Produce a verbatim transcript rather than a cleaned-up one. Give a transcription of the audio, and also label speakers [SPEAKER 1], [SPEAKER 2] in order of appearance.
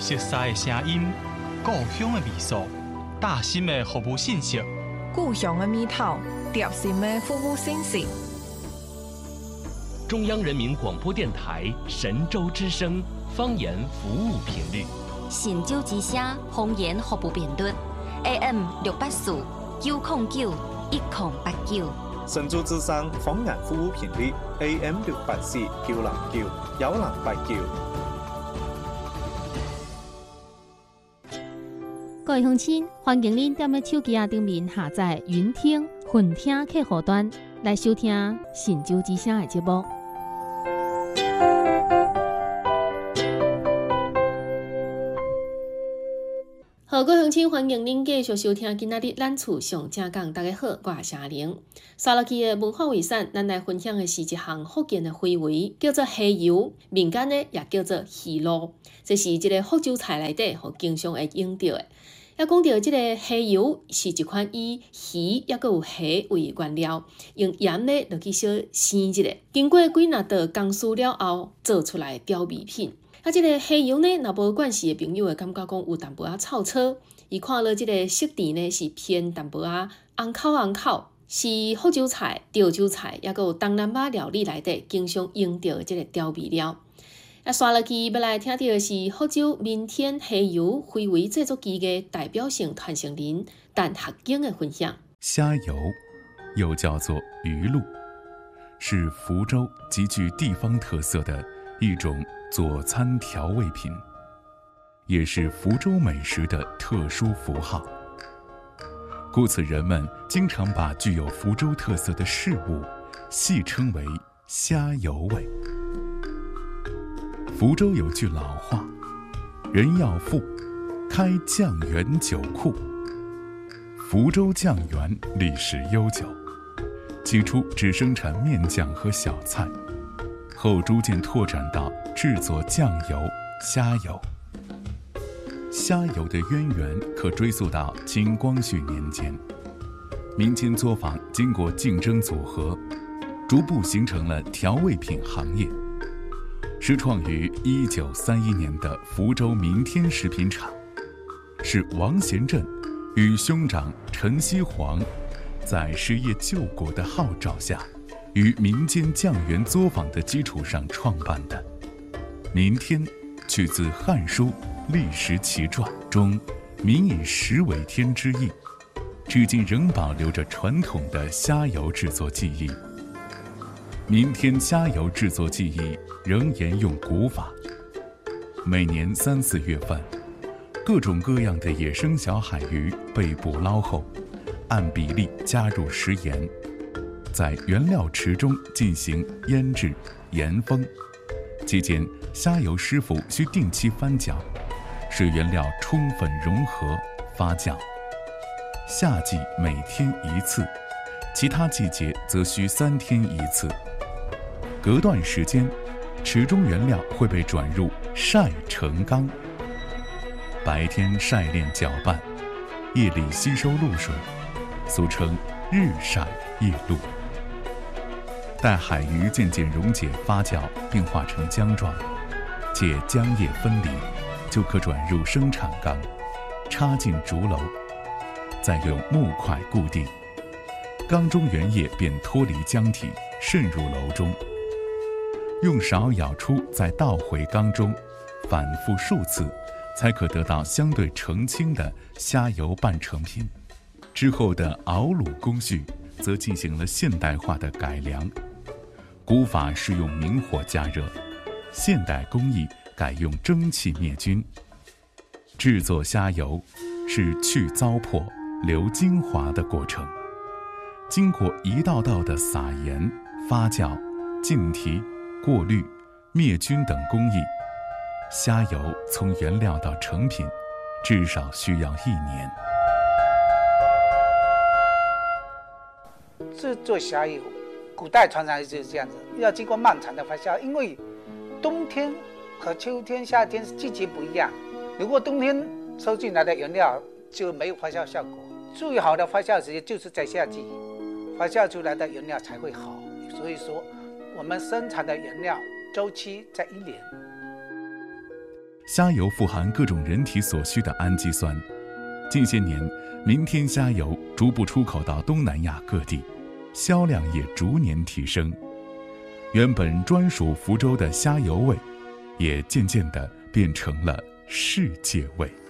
[SPEAKER 1] 熟悉的声音，故乡的味素，大心的服务信息，
[SPEAKER 2] 故乡的味道，贴心的服务信息。
[SPEAKER 3] 中央人民广播电台神州之声方言服务频率，
[SPEAKER 4] 神州之声方言服务频率 A M 六八四九零九一零八九。
[SPEAKER 5] 神州之声方言服务频率 A M 六八四九零九一零八九。
[SPEAKER 6] 各位乡亲，欢迎您踮咧手机啊顶面下载云听、混听客户端来收听神州之声的节目。好，各位乡亲，欢迎您继续收听今仔日咱厝上正讲。大家好，我是阿玲。沙鹿区的文化遗产，咱来分享的是一项福建的非遗，叫做虾油，民间呢也叫做鱼露。这是一个福州菜内底，互经常会用到的。要讲到这个虾油，是一款以鱼也佮有虾为原料，用盐呢落去小生一下，经过几若道工序了后，做出来的调味品。啊，这个虾油呢，若无惯势的朋友会感觉讲有淡薄仔臭臭。伊看了这个色甜呢，是偏淡薄仔红口红口，是福州菜、潮州菜，也佮有东南亚料理内底经常用到的这个调味料。啊，刷落去要来听到的是福州闽天虾油非遗制作技艺代表性传承人陈学景的分享。
[SPEAKER 7] 虾油又叫做鱼露，是福州极具地方特色的一种佐餐调味品，也是福州美食的特殊符号。故此，人们经常把具有福州特色的事物戏称为虾油味。福州有句老话：“人要富，开酱园酒库。”福州酱园历史悠久，起初只生产面酱和小菜，后逐渐拓展到制作酱油、虾油。虾油的渊源可追溯到清光绪年间，民间作坊经过竞争组合，逐步形成了调味品行业。始创于一九三一年的福州闽天食品厂，是王贤振与兄长陈锡煌在实业救国的号召下，于民间酱园作坊的基础上创办的。闽天取自《汉书·历史奇传》中“民以食为天”之意，至今仍保留着传统的虾油制作技艺。闽天虾油制作技艺仍沿用古法，每年三四月份，各种各样的野生小海鱼被捕捞后，按比例加入食盐，在原料池中进行腌制、盐封。期间，虾油师傅需定期翻搅，使原料充分融合发酵。夏季每天一次，其他季节则需三天一次。隔段时间，池中原料会被转入晒成缸，白天晒炼搅拌，夜里吸收露水，俗称日晒夜露。待海鱼渐渐溶解发酵并化成浆状，且浆液分离，就可转入生产缸，插进竹篓，再用木块固定，缸中原液便脱离浆体，渗入篓中。用勺舀出，再倒回缸中，反复数次，才可得到相对澄清的虾油半成品。之后的熬卤工序则进行了现代化的改良，古法是用明火加热，现代工艺改用蒸汽灭菌。制作虾油是去糟粕、留精华的过程，经过一道道的撒盐、发酵、净提、过滤、灭菌等工艺，虾油从原料到成品至少需要一年。
[SPEAKER 8] 制作虾油，古代传承就是这样子，要经过漫长的发酵，因为冬天和秋天、夏天季节不一样。如果冬天收进来的原料就没有发酵效果，最好的发酵时间就是在夏季，发酵出来的原料才会好。所以说，我们生产的原料周期在一年。
[SPEAKER 7] 虾油富含各种人体所需的氨基酸。近些年，明天虾油逐步出口到东南亚各地，销量也逐年提升。原本专属福州的虾油味，也渐渐地变成了世界味。